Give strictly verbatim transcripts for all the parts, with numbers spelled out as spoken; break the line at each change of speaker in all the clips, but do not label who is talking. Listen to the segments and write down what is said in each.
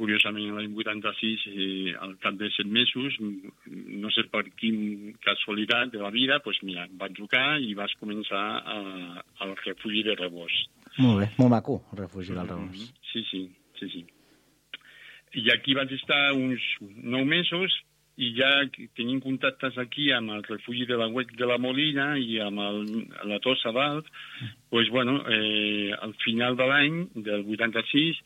curiosament, l'any vuitanta-sis, eh, al cap de set mesos, no sé per quin casualitat de la vida, doncs mira, em van trucar i vas començar a, al refugi de Rebost.
Molt bé, molt maco, el refugi del Rebost.
Mm-hmm. Sí, sí, sí, sí. I aquí vaig estar uns nou mesos i ja tenim contactes aquí amb el refugi de la Huec de la Molina i amb el, la Tossa dalt. Doncs, bueno, eh, al final de l'any, del vuitanta-sis,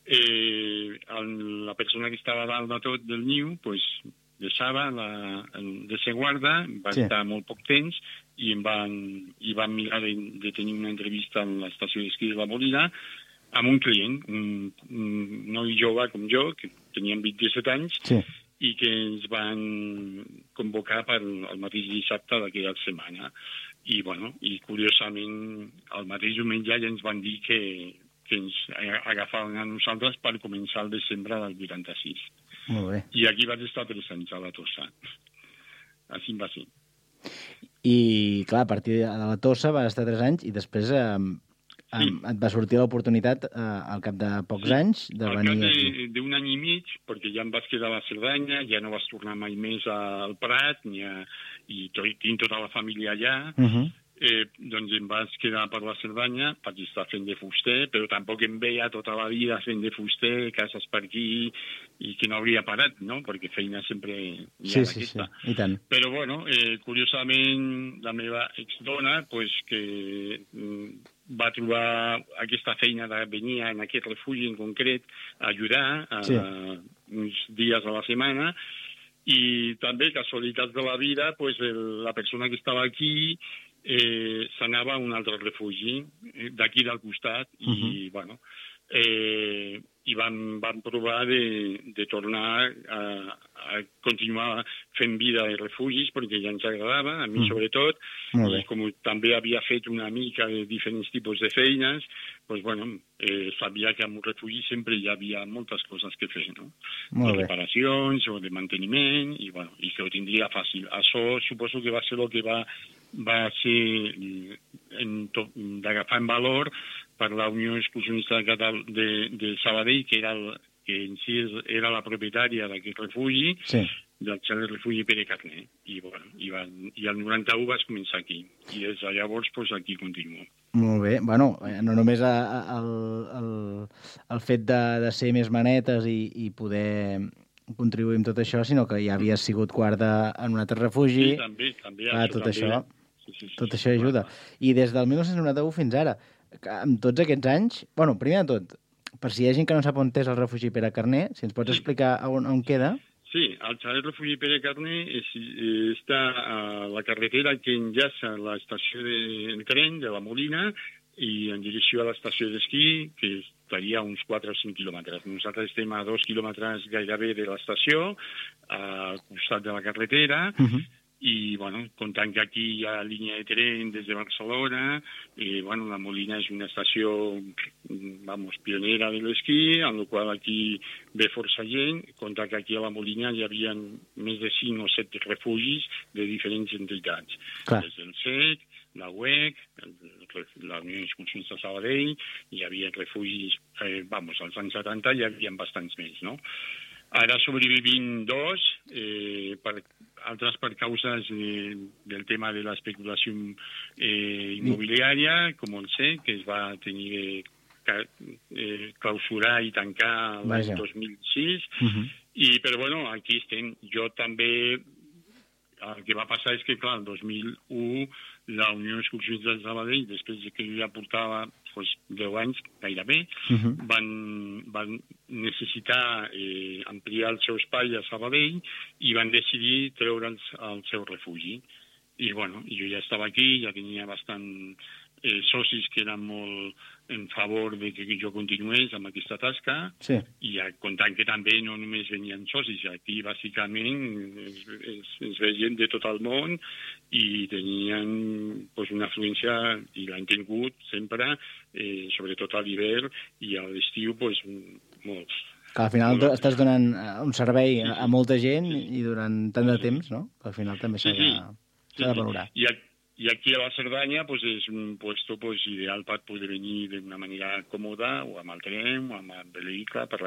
eh, el, la persona que estava dalt de tot del niu, pues, deixava la, de ser guarda, va sí. estar molt poc temps, i em van, i van mirar de, de tenir una entrevista a l'estació d'esquí de la Molina amb un client, un, un noi jove com jo, que tenien vint-i-set anys, sí. i que ens van convocar per el mateix dissabte d'aquella setmana. I, bueno, i curiosament, el mateix diumenge ja ens van dir que, que ens agafaven a nosaltres per començar el desembre del vuitanta-sis.
Molt bé.
I aquí vaig estar tres anys a la Tossa. Així va ser.
I, clar, a partir de la Tossa vas estar tres anys i després eh, sí. et va sortir l'oportunitat eh, al cap de pocs sí. anys de
al
venir
cap
aquí.
d'un any i mig, perquè ja em vas quedar a la Cerdanya, ja no vas tornar mai més al Prat, ni a, i to, tinc tota la família allà, uh -huh. eh, doncs em vas quedar per la Cerdanya, vaig estar fent de fuster, però tampoc em veia tota la vida fent de fuster, cases per aquí, i que no hauria parat, no?, perquè feina sempre hi ha
sí,
d'aquesta.
Sí, sí, i tant.
Però, bueno, eh, curiosament, la meva exdona, pues, que va trobar aquesta feina de venir en aquest refugi en concret a ajudar a, sí. a, uns dies a la setmana, i també, casualitats de la vida, pues, el, la persona que estava aquí eh, s'anava a un altre refugi d'aquí del costat, i, uh-huh. bueno, eh, i vam, vam provar de, de tornar a, a continuar fent vida de refugis, perquè ja ens agradava, a mi mm. sobretot, i com també havia fet una mica de diferents tipus de feines, doncs, bueno, eh, sabia que en un refugi sempre hi havia moltes coses que fer, no? De reparacions o de manteniment, i, bueno, i que ho tindria fàcil. Això suposo que va ser el que va, va ser d'agafar en valor per la Unió Excursionista de, de, de Sabadell, que era, el, que en si era la propietària d'aquest refugi, sí. del Xalet Refugi Pere Carner. I, bueno, i, va, i el noranta-u vas començar aquí. I des de llavors, pues, aquí continuo.
Molt bé. Bueno, no només a, a, el, el, el fet de, de ser més manetes i, i poder contribuir amb tot això, sinó que ja havies sigut guarda en un altre refugi.
Sí, també. també
ah,
això,
tot
també.
això,
sí, sí, sí,
tot
sí,
això
sí,
ajuda. I des del dinou noranta-u fins ara, amb tots aquests anys... Bueno, primer de tot, per si hi ha gent que no sap on és el refugi Pere Carner, si ens pots sí. explicar on, on queda...
Sí, el Xalet Refugi Pere Carner és, està a la carretera que enllaça l'estació de tren de la Molina i en direcció a l'estació d'esquí, que estaria a uns quatre o cinc quilòmetres. Nosaltres estem a dos quilòmetres gairebé de l'estació, al costat de la carretera, uh-huh. i, bueno, comptant que aquí hi ha línia de tren des de Barcelona, i, bueno, la Molina és una estació, vamos, pionera de l'esquí, en la qual aquí ve força gent, comptant que aquí a la Molina hi havia més de cinc o set refugis de diferents entitats. Clar. Des del S E C, la U E C, la Unió Excursionista de Sabadell, hi havia refugis, eh, vamos, als anys setanta hi havia bastants més, no? Ara sobrevivim dos, eh, per, altres per causes eh, del tema de l'especulació eh, immobiliària, com el S E C, que es va tenir de eh, clausurar i tancar l'any dos mil sis, uh-huh. i, però bueno, aquí estem. Jo també, el que va passar és que, clar, el dos mil u la Unió Excursionista de Sabadell, després que jo ja portava pues, deu anys, gairebé, uh-huh. van, van necessitar eh, ampliar el seu espai a Sabadell i van decidir treure'ls al seu refugi. I, bueno, jo ja estava aquí, ja tenia bastant eh, socis que eren molt en favor de que jo continués amb aquesta tasca, sí. i comptant que també no només venien socis, aquí bàsicament es, es, es veien de tot el món i tenien pues, una afluència, i l'han tingut sempre, eh, sobretot a l'hivern i a l'estiu, pues, molts.
Que al final molt... estàs donant un servei sí, sí. a molta gent sí. i durant tant de temps, no? Que al final també s'ha sí, sí. de, sí, de valorar.
I, I aquí a la Cerdanya pues, és un puesto pues, ideal per poder venir d'una manera còmoda, o amb el tren, o amb el vehicle, per